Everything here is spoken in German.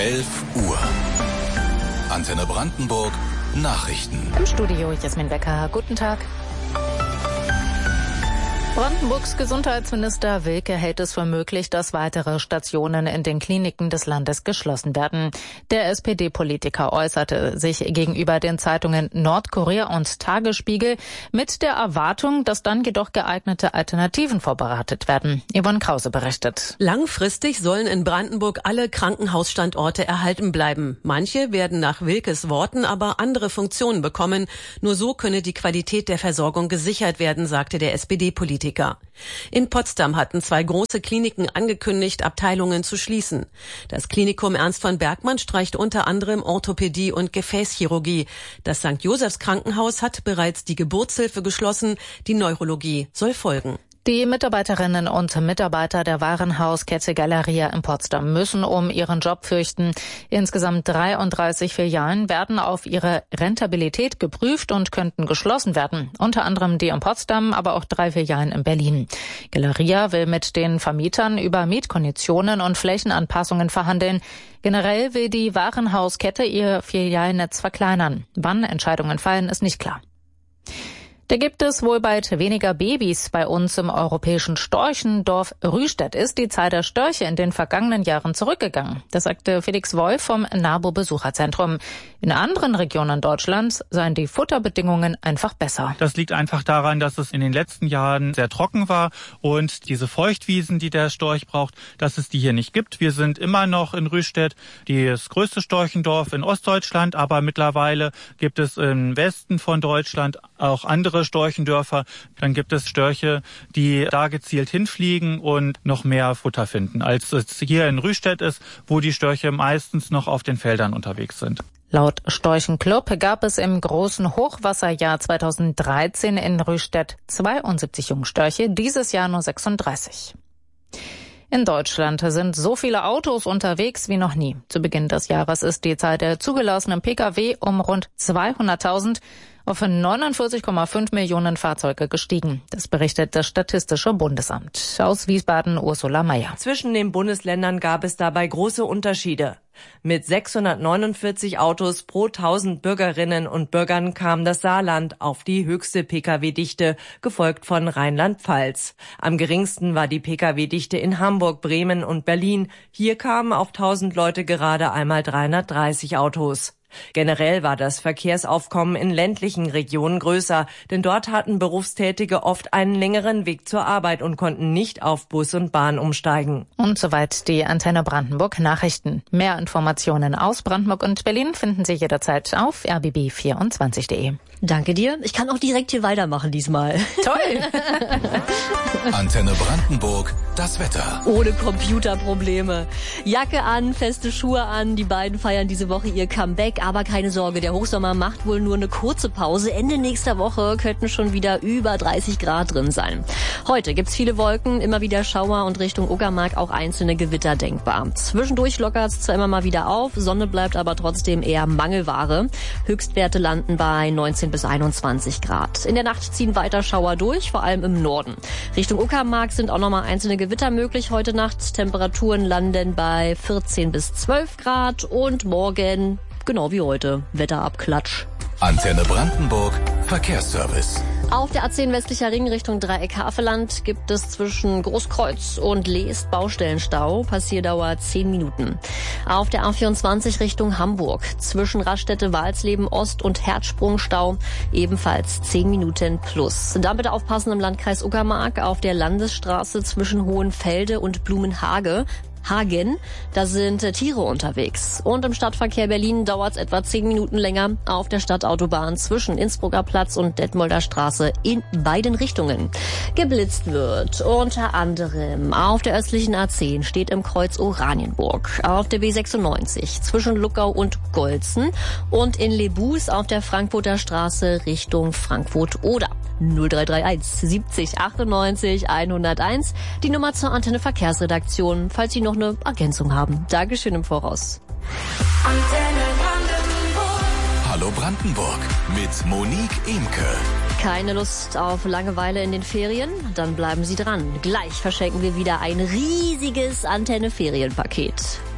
11 Uhr. Antenne Brandenburg Nachrichten. Im Studio Jasmin Becker. Guten Tag. Brandenburgs Gesundheitsminister Wilke hält es für möglich, dass weitere Stationen in den Kliniken des Landes geschlossen werden. Der SPD-Politiker äußerte sich gegenüber den Zeitungen Nordkurier und Tagesspiegel mit der Erwartung, dass dann jedoch geeignete Alternativen vorbereitet werden. Yvonne Krause berichtet. Langfristig sollen in Brandenburg alle Krankenhausstandorte erhalten bleiben. Manche werden nach Wilkes Worten aber andere Funktionen bekommen. Nur so könne die Qualität der Versorgung gesichert werden, sagte der SPD-Politiker. In Potsdam hatten 2 große Kliniken angekündigt, Abteilungen zu schließen. Das Klinikum Ernst von Bergmann streicht unter anderem Orthopädie und Gefäßchirurgie. Das St. Josephs Krankenhaus hat bereits die Geburtshilfe geschlossen. Die Neurologie soll folgen. Die Mitarbeiterinnen und Mitarbeiter der Warenhauskette Galeria in Potsdam müssen um ihren Job fürchten. Insgesamt 33 Filialen werden auf ihre Rentabilität geprüft und könnten geschlossen werden. Unter anderem die in Potsdam, aber auch 3 Filialen in Berlin. Galeria will mit den Vermietern über Mietkonditionen und Flächenanpassungen verhandeln. Generell will die Warenhauskette ihr Filialnetz verkleinern. Wann Entscheidungen fallen, ist nicht klar. Da gibt es wohl bald weniger Babys bei uns im europäischen Storchendorf Rüstedt. Ist die Zahl der Störche in den vergangenen Jahren zurückgegangen. Das sagte Felix Wolf vom NABU Besucherzentrum. In anderen Regionen Deutschlands seien die Futterbedingungen einfach besser. Das liegt einfach daran, dass es in den letzten Jahren sehr trocken war und diese Feuchtwiesen, die der Storch braucht, dass es die hier nicht gibt. Wir sind immer noch in Rüstedt das größte Storchendorf in Ostdeutschland, aber mittlerweile gibt es im Westen von Deutschland auch andere Storchendörfer. Dann gibt es Störche, die da gezielt hinfliegen und noch mehr Futter finden, als es hier in Rüstedt ist, wo die Störche meistens noch auf den Feldern unterwegs sind. Laut Storchenclub gab es im großen Hochwasserjahr 2013 in Rüstedt 72 Jungstörche, dieses Jahr nur 36. In Deutschland sind so viele Autos unterwegs wie noch nie. Zu Beginn des Jahres ist die Zahl der zugelassenen Pkw um rund 200.000 auf 49,5 Millionen Fahrzeuge gestiegen. Das berichtet das Statistische Bundesamt. Aus Wiesbaden Ursula Mayer. Zwischen den Bundesländern gab es dabei große Unterschiede. Mit 649 Autos pro 1000 Bürgerinnen und Bürgern kam das Saarland auf die höchste Pkw-Dichte, gefolgt von Rheinland-Pfalz. Am geringsten war die Pkw-Dichte in Hamburg, Bremen und Berlin. Hier kamen auf 1000 Leute gerade einmal 330 Autos. Generell war das Verkehrsaufkommen in ländlichen Regionen größer, denn dort hatten Berufstätige oft einen längeren Weg zur Arbeit und konnten nicht auf Bus und Bahn umsteigen. Und soweit die Antenne Brandenburg Nachrichten. Mehr Informationen aus Brandenburg und Berlin finden Sie jederzeit auf rbb24.de. Danke dir. Ich kann auch direkt hier weitermachen diesmal. Toll! Antenne Brandenburg, das Wetter. Ohne Computerprobleme. Jacke an, feste Schuhe an. Die beiden feiern diese Woche ihr Comeback. Aber keine Sorge, der Hochsommer macht wohl nur eine kurze Pause. Ende nächster Woche könnten schon wieder über 30 Grad drin sein. Heute gibt's viele Wolken, immer wieder Schauer und Richtung Uckermark auch einzelne Gewitter denkbar. Zwischendurch lockert's zwar immer mal wieder auf, Sonne bleibt aber trotzdem eher Mangelware. Höchstwerte landen bei 19 bis 21 Grad. In der Nacht ziehen weiter Schauer durch, vor allem im Norden. Richtung Uckermark sind auch nochmal einzelne Gewitter möglich heute Nacht. Temperaturen landen bei 14 bis 12 Grad und morgen, genau wie heute, Wetterabklatsch. Antenne Brandenburg, Verkehrsservice. Auf der A10 westlicher Ring Richtung Dreieck Havelland gibt es zwischen Großkreuz und Leest Baustellenstau. Passierdauer 10 Minuten. Auf der A24 Richtung Hamburg zwischen Raststätte Walsleben Ost und Herzsprungstau ebenfalls 10 Minuten plus. Da bitte aufpassen im Landkreis Uckermark auf der Landesstraße zwischen Hohenfelde und Blumenhagen. Da sind Tiere unterwegs. Und im Stadtverkehr Berlin dauert es etwa 10 Minuten länger auf der Stadtautobahn zwischen Innsbrucker Platz und Detmolder Straße in beiden Richtungen. Geblitzt wird unter anderem auf der östlichen A10 steht im Kreuz Oranienburg, auf der B96 zwischen Luckau und Golzen und in Lebus auf der Frankfurter Straße Richtung Frankfurt-Oder. 0331 70 98 101, die Nummer zur Antenne Verkehrsredaktion, falls Sie noch eine Ergänzung haben. Dankeschön im Voraus. Antenne Brandenburg. Hallo Brandenburg mit Monique Emke. Keine Lust auf Langeweile in den Ferien? Dann bleiben Sie dran. Gleich verschenken wir wieder ein riesiges Antenne-Ferienpaket.